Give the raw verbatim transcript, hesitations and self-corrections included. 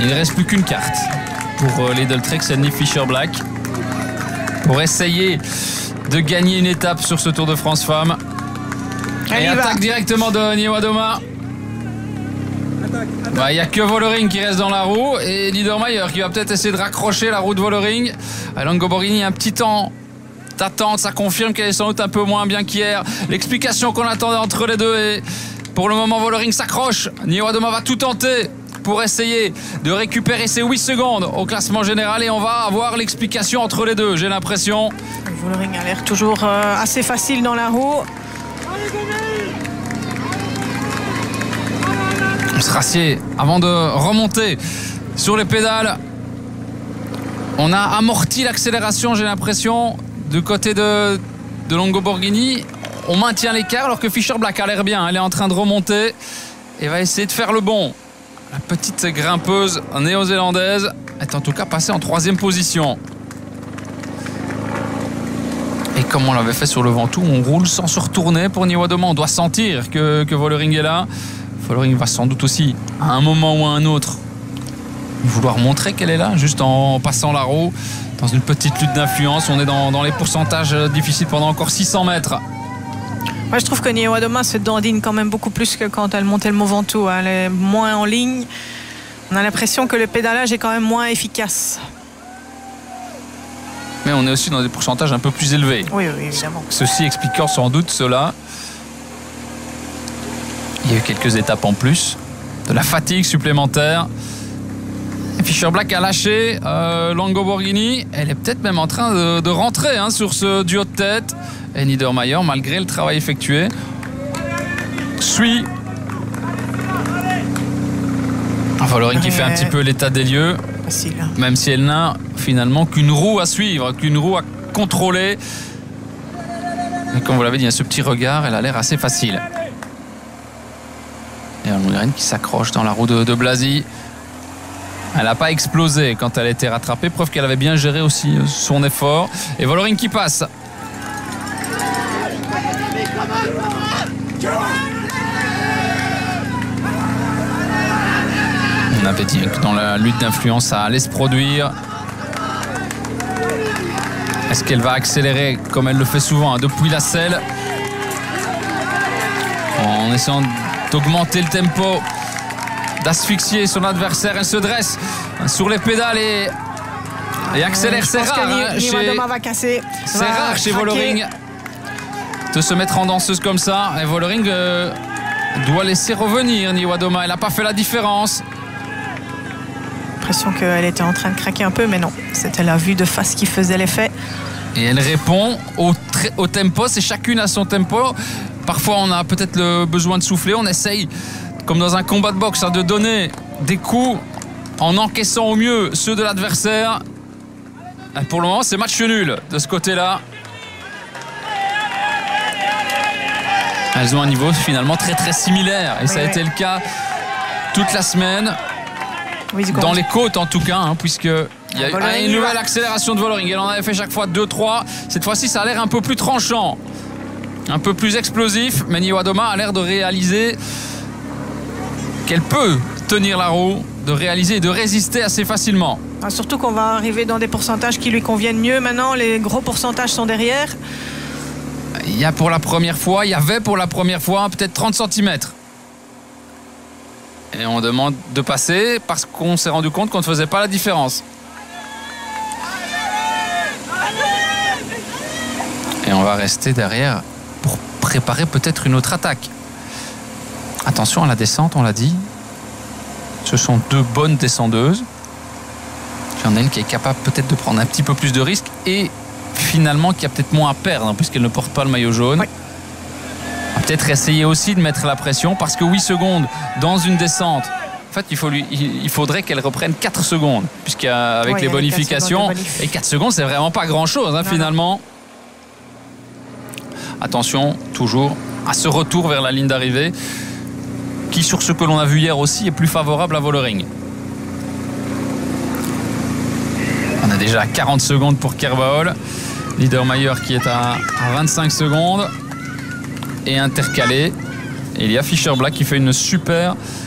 Il ne reste plus qu'une carte pour Lidl Trek, Sydney Fisher Black, pour essayer de gagner une étape sur ce Tour de France Femmes. Et attaque directement de Niewiadoma. Il bah, n'y a que Vollering qui reste dans la roue et Niedermayer qui va peut-être essayer de raccrocher la roue de Vollering. Longo Borghini, un petit temps d'attente, ça confirme qu'elle est sans doute un peu moins bien qu'hier. L'explication qu'on attendait entre les deux et pour le moment Vollering s'accroche. Niewiadoma va tout tenter pour essayer de récupérer ses huit secondes au classement général et on va avoir l'explication entre les deux, j'ai l'impression. Vollering a l'air toujours euh, assez facile dans la roue. On se rassied avant de remonter sur les pédales. On a amorti l'accélération, j'ai l'impression, du côté de, de Longo Borghini. On maintient l'écart alors que Fisher Black a l'air bien. Elle est en train de remonter et va essayer de faire le bond. La petite grimpeuse néo-zélandaise est en tout cas passée en troisième position. Et comme on l'avait fait sur le Ventoux, on roule sans se retourner pour Niewiadoma. On doit sentir que, que Vollering est là. Vollering va sans doute aussi, à un moment ou à un autre, vouloir montrer qu'elle est là, juste en passant la roue, dans une petite lutte d'influence. On est dans, dans les pourcentages difficiles pendant encore six cents mètres. Moi, je trouve que Niewiadoma se dandine quand même beaucoup plus que quand elle montait le Mont Ventoux. Elle est moins en ligne. On a l'impression que le pédalage est quand même moins efficace. Mais on est aussi dans des pourcentages un peu plus élevés. Oui, oui, évidemment. Ceci expliquant sans doute cela. Il y a eu quelques étapes en plus, de la fatigue supplémentaire. Fisher Black a lâché euh, Longo Borghini. Elle est peut-être même en train de, de rentrer hein, sur ce duo de tête. Et Niedermayer, malgré le travail effectué, suit. Vollering qui fait un petit peu l'état des lieux. Facile. Même si elle n'a finalement qu'une roue à suivre, qu'une roue à contrôler. Et comme vous l'avez dit, il y a ce petit regard, elle a l'air assez facile. Et Holmgren qui s'accroche dans la roue de, de Blasi. Elle n'a pas explosé quand elle a été rattrapée, preuve qu'elle avait bien géré aussi son effort. Et Vollering qui passe. On avait dit que dans la lutte d'influence, ça allait se produire. Est-ce qu'elle va accélérer comme elle le fait souvent hein, depuis la selle, en essayant d'augmenter le tempo, d'asphyxier son adversaire? Elle se dresse sur les pédales et, et accélère. C'est rare, hein, chez... va casser. C'est rare chez Vollering de se mettre en danseuse comme ça. Et Vollering euh, doit laisser revenir Niewiadoma. Elle n'a pas fait la différence. L'impression qu'elle était en train de craquer un peu, mais non. C'était la vue de face qui faisait l'effet. Et elle répond au, au tempo. C'est chacune à son tempo. Parfois, on a peut-être le besoin de souffler. On essaye, comme dans un combat de boxe, hein, de donner des coups en encaissant au mieux ceux de l'adversaire. Pour le moment, c'est match nul de ce côté-là. Elles ont un niveau finalement très très similaire. Et oui, ça a oui. été le cas toute la semaine. Oui, dans les côtes en tout cas, hein, puisque il y a Vollering, une nouvelle accélération de Vollering. Elle en avait fait chaque fois deux trois. Cette fois-ci, ça a l'air un peu plus tranchant, un peu plus explosif. Mais Niewiadoma a l'air de réaliser qu'elle peut tenir la roue, de réaliser et de résister assez facilement. Ah, surtout qu'on va arriver dans des pourcentages qui lui conviennent mieux. Maintenant, les gros pourcentages sont derrière. Il y a pour la première fois, il y avait pour la première fois peut-être trente centimètres. Et on demande de passer parce qu'on s'est rendu compte qu'on ne faisait pas la différence. Et on va rester derrière pour préparer peut-être une autre attaque. Attention à la descente, on l'a dit. Ce sont deux bonnes descendeuses. Il y en a une qui est capable peut-être de prendre un petit peu plus de risques et finalement qui a peut-être moins à perdre hein, puisqu'elle ne porte pas le maillot jaune. Oui. On va peut-être essayer aussi de mettre la pression parce que huit secondes dans une descente, en fait il, faut lui, il faudrait qu'elle reprenne quatre secondes puisqu'avec oui, les bonifications quatre bonif. Et quatre secondes c'est vraiment pas grand chose hein, finalement. Attention toujours à ce retour vers la ligne d'arrivée qui sur ce que l'on a vu hier aussi est plus favorable à Vollering. On a déjà quarante secondes pour Kervaol. Niedermayer qui est à, à vingt-cinq secondes et intercalé. Et il y a Fisher Black qui fait une super